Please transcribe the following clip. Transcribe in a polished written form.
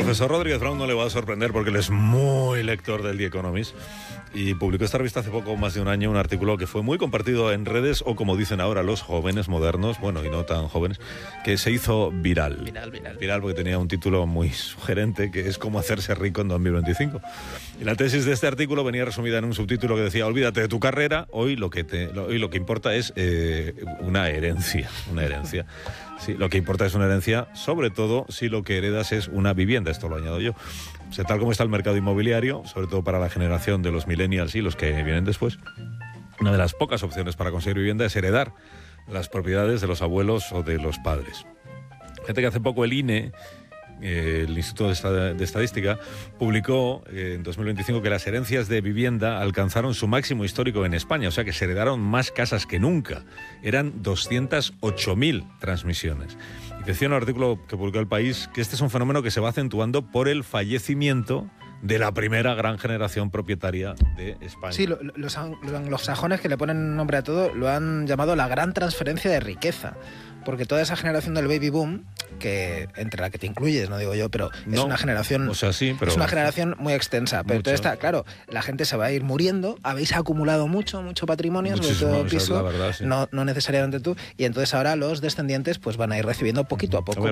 profesor Rodríguez Brown no le va a sorprender porque él es muy lector del The Economist y publicó esta revista hace poco más de un año un artículo que fue muy compartido en redes, o como dicen ahora los jóvenes modernos, bueno, y no tan jóvenes, que se hizo viral. Viral porque tenía un título muy sugerente, que es cómo hacerse rico en 2025. Y la tesis de este artículo venía resumida en un subtítulo que decía: olvídate de tu carrera, hoy lo que importa es una herencia. Sí, lo que importa es una herencia, sobre todo si lo que heredas es una vivienda. Esto lo añado yo. O sea, tal como está el mercado inmobiliario, sobre todo para la generación de los millennials y los que vienen después, una de las pocas opciones para conseguir vivienda es heredar las propiedades de los abuelos o de los padres. Fíjate que hace poco el INE, el Instituto de Estadística, publicó en 2025 que las herencias de vivienda alcanzaron su máximo histórico en España, o sea que se heredaron más casas que nunca. Eran 208.000 transmisiones. Y decía en un artículo que publicó El País que este es un fenómeno que se va acentuando por el fallecimiento de la primera gran generación propietaria de España. Sí, los anglosajones, que le ponen nombre a todo, lo han llamado la gran transferencia de riqueza. Porque toda esa generación del baby boom, que entre la que te incluyes, no digo yo, pero es una generación, o sea, sí, pero es una generación muy extensa. Pero entonces está, claro, la gente se va a ir muriendo, habéis acumulado mucho patrimonio, sobre todo piso, verdad, sí. no necesariamente tú, y entonces ahora los descendientes pues van a ir recibiendo poquito a poco.